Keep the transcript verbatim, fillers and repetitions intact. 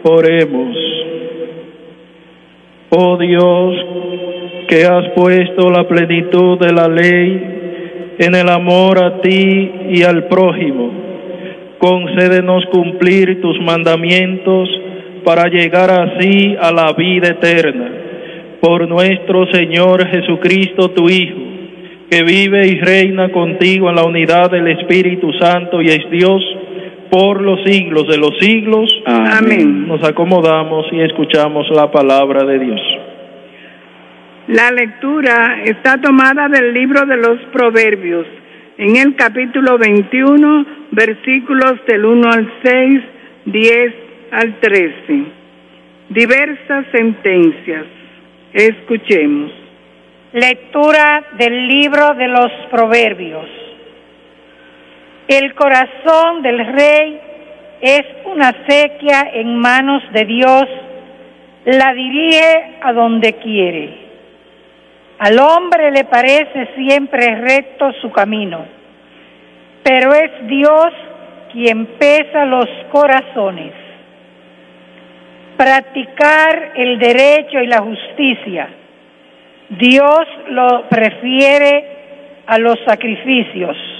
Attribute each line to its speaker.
Speaker 1: Oremos. Oh Dios, que has puesto la plenitud de la ley en el amor a ti y al prójimo, concédenos cumplir tus mandamientos para llegar así a la vida eterna. Por nuestro Señor Jesucristo, tu Hijo, que vive y reina contigo en la unidad del Espíritu Santo y es Dios por los siglos de los siglos.
Speaker 2: Amén.
Speaker 1: Nos acomodamos y escuchamos la palabra de Dios.
Speaker 2: La lectura está tomada del libro de los Proverbios, en el capítulo veintiuno, versículos del uno al seis, diez al trece. Diversas sentencias. Escuchemos.
Speaker 3: Lectura del libro de los Proverbios. El corazón del rey es una acequia en manos de Dios, la dirige a donde quiere. Al hombre le parece siempre recto su camino, pero es Dios quien pesa los corazones. Practicar el derecho y la justicia, Dios lo prefiere a los sacrificios.